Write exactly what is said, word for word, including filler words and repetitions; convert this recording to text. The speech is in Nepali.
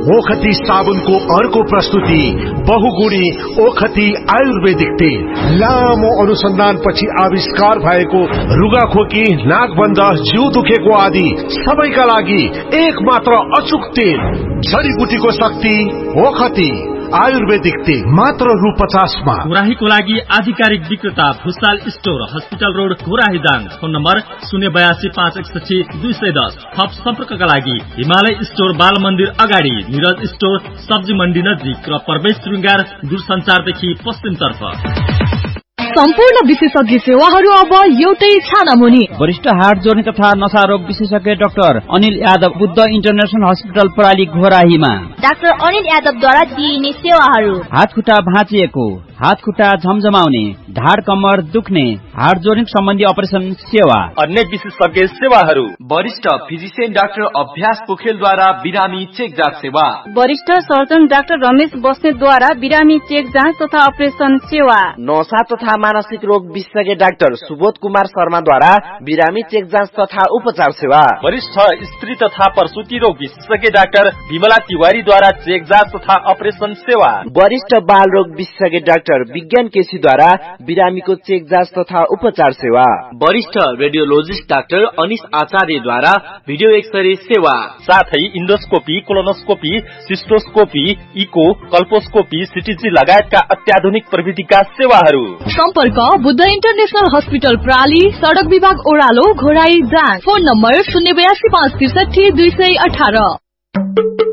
ओखती साबुनको अर्को प्रस्तुति बहुगुणी ओखती आयुर्वेदिक तेल। लामो अनुसन्धानपछि आविष्कार भएको रुगाखोकी, नाकबन्ध, जिउ दुखेको आदि सबैका लागि एक मात्र अचूक तेल। जडीबुटीको शक्ति ओखती आयुर्वेदिक तेल मात्र रु पचासमा। घोराहीको लागि आधिकारिक विक्रेता Bhusal store, hospital road, Ghorahi Dang. Phone number शून्य बयासी पाँच एकसठी दुई सय दस। थप सम्पर्कका लागि हिमालय स्टोर, बाल मन्दिर अगाडि, निरज स्टोर, सब्जी मण्डी नजिक र प्रवेश श्रृंगार दूरसञ्चारदेखि पश्चिमतर्फ। सम्पूर्ण विशेषज्ञ सेवाहरू अब एउटै छानामुनि। वरिष्ठ हार्ट जोर्नी तथा नशा रोग विशेषज्ञ doctor Anil Yadav, Buddha international hospital प्रणाली घोराहीमा। डाक्टर अनिल यादवद्वारा दिइने सेवाहरू: हात खुट्टा भाँचिएको, हात खुट्टा झमझमाउने, ढाड कम्मर दुख्ने, हार्ट जोर्नी सम्बन्धी अपरेसन सेवा। अन्य विशेषज्ञ सेवाहरू: वरिष्ठ फिजिशियन डाक्टर अभ्यास पोखेलद्वारा बिरामी चेक जाँच सेवा। वरिष्ठ सर्जन डाक्टर रमेश बस्नेतद्वारा बिरामी चेक जाँच तथा अपरेसन सेवा। नशा तथा मानसिक रोग विशेषज्ञ डाक्टर सुबोध कुमार शर्माद्वारा बिरामी चेक जाँच तथा उपचार सेवा। वरिष्ठ स्त्री तथा प्रसूति रोग विशेषज्ञ डाक्टर विमला तिवारीद्वारा चेक जाँच तथा अपरेसन सेवा। वरिष्ठ बाल रोग विशेषज्ञ डाक्टर विज्ञान केसीद्वारा बिरामीको चेक जाँच तथा उपचार सेवा। वरिष्ठ रेडियोलोजिस्ट डाक्टर अनिश आचार्यद्वारा भिडियो एक्सरे सेवा। साथै इन्डोस्कोपी, कोलोनोस्कोपी, सिस्टोस्कोपी, इको, कल्पोस्कोपी, सिटीजी लगायतका अत्याधुनिक प्रविधिका सेवाहरू। सम्पर्क बुद्ध इन्टरनेशनल हस्पिटल प्राली, सडक विभाग ओह्रालो, घोराही दाङ। फोन नम्बर शून्य बयासी पाँच त्रिसठी दुई सय अठार।